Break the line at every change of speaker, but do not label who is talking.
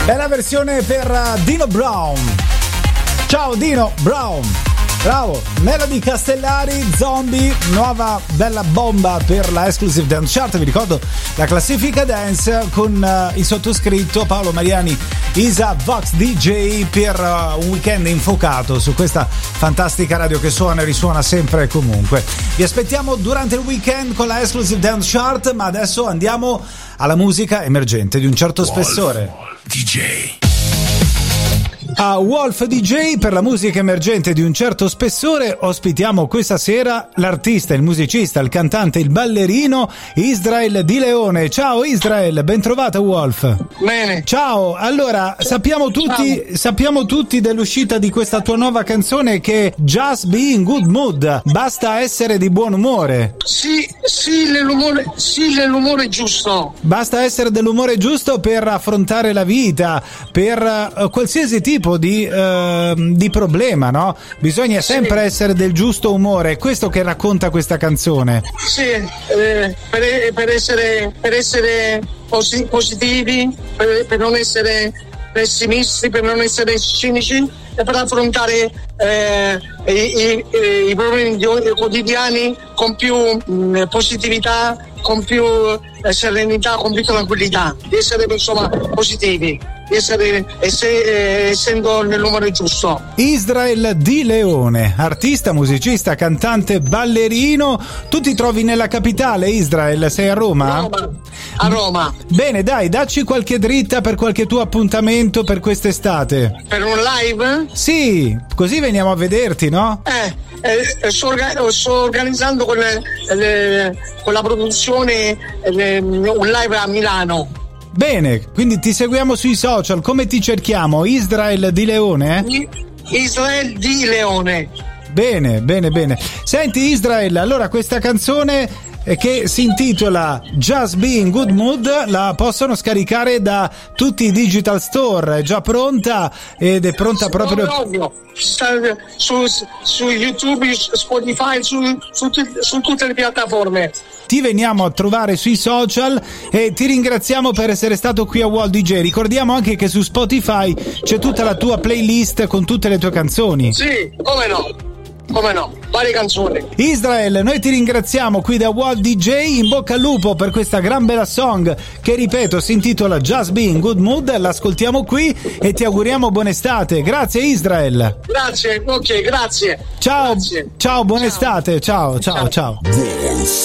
Bella versione per Dino Brown. Ciao Dino Brown. Bravo. Melody Castellari, Zombie, nuova bella bomba per la Exclusive Dance Chart. Vi ricordo la classifica dance con il sottoscritto Paolo Mariani, Isa Vox DJ, per un weekend infocato su questa fantastica radio che suona e risuona sempre e comunque. Vi aspettiamo durante il weekend con la Exclusive Dance Chart, ma adesso andiamo alla musica emergente di un certo spessore.
DJ.
A Wolf DJ per la musica emergente di un certo spessore ospitiamo questa sera l'artista, il musicista, il cantante, il ballerino Israel Di Leone. Ciao Israel, ben trovata Wolf.
Bene.
Ciao, allora sappiamo tutti dell'uscita di questa tua nuova canzone che è Just Be in Good Mood, basta essere di buon umore.
Sì, l'umore giusto.
Basta essere dell'umore giusto per affrontare la vita, per qualsiasi tipo di problema, no? Bisogna sempre essere del giusto umore, è questo che racconta questa canzone.
Sì, per essere positivi, per non essere pessimisti, per non essere cinici e per affrontare i problemi quotidiani con più positività, con più serenità, con più tranquillità, di essere insomma positivi, di essendo nell'umore giusto.
Israel Di Leone, artista, musicista, cantante, ballerino. Tu ti trovi nella capitale, Israel? Sei a Roma?
A Roma.
Bene, dai, dacci qualche dritta per qualche tuo appuntamento per quest'estate.
Per un live?
Sì, così veniamo a vederti, no?
Sto organizzando con la produzione un live a Milano.
Bene, quindi ti seguiamo sui social. Come ti cerchiamo? Israel Di Leone?
Israel Di Leone.
Bene. Senti Israel, allora questa canzone che si intitola Just Be in Good Mood la possono scaricare da tutti i digital store, è già pronta ed è pronta proprio
su YouTube, Spotify, su tutte le piattaforme.
Ti veniamo a trovare sui social e ti ringraziamo per essere stato qui a World DJ. Ricordiamo anche che su Spotify c'è tutta la tua playlist con tutte le tue canzoni.
Sì, come no, varie canzoni.
Israel, noi ti ringraziamo qui da World DJ, in bocca al lupo per questa gran bella song che, ripeto, si intitola Just Be in Good Mood, l'ascoltiamo qui e ti auguriamo buona estate. Grazie Israel.
Grazie, ok, grazie.
Ciao,
grazie.
Ciao, buona estate, ciao.